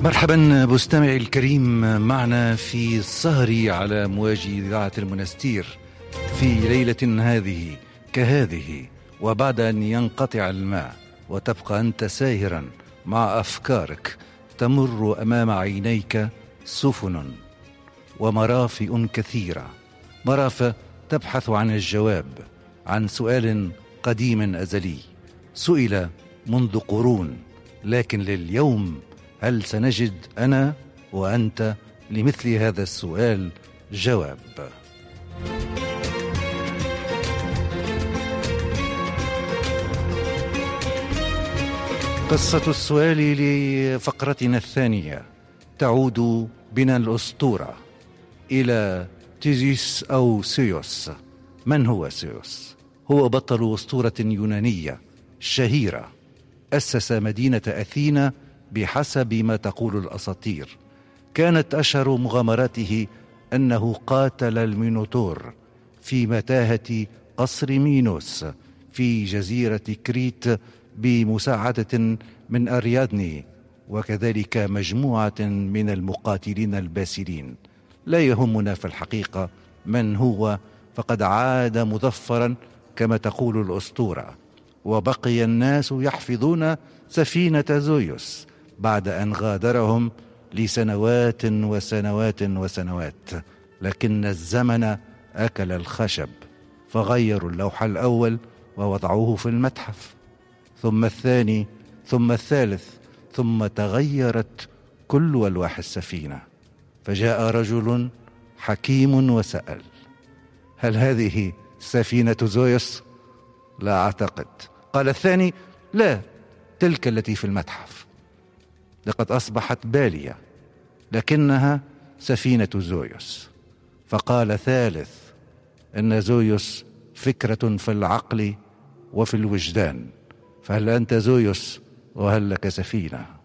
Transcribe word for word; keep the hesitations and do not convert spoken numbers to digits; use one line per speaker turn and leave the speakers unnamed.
مرحبا مستمعي الكريم، معنا في السهر على مواج إذاعة المنستير في ليلة هذه كهذه، وبعد أن ينقطع الماء وتبقى أنت ساهرا مع أفكارك، تمر أمام عينيك سفن ومرافئ كثيرة، مرافئ تبحث عن الجواب عن سؤال قديم أزلي سئل منذ قرون، لكن لليوم هل سنجد أنا وأنت لمثل هذا السؤال جواب؟ قصة السؤال لفقرتنا الثانية تعود بنا الأسطورة إلى تيزيس أو سيوس. من هو سيوس؟ هو بطل أسطورة يونانية شهيرة، أسس مدينة أثينا بحسب ما تقول الأساطير. كانت أشهر مغامراته أنه قاتل المينوتور في متاهة قصر مينوس في جزيرة كريت بمساعدة من أريادني وكذلك مجموعة من المقاتلين الباسلين. لا يهمنا في الحقيقة من هو، فقد عاد مظفرا كما تقول الأسطورة. وبقي الناس يحفظون سفينة زويوس بعد أن غادرهم لسنوات وسنوات وسنوات، لكن الزمن أكل الخشب، فغيروا اللوح الأول ووضعوه في المتحف، ثم الثاني، ثم الثالث، ثم تغيرت كل ألواح السفينة. فجاء رجل حكيم وسأل: هل هذه سفينة زويوس؟ لا أعتقد. قال الثاني: لا، تلك التي في المتحف، لقد أصبحت بالية، لكنها سفينة زويوس. فقال ثالث: إن زويوس فكرة في العقل وفي الوجدان، فهل أنت زويوس وهل لك سفينة؟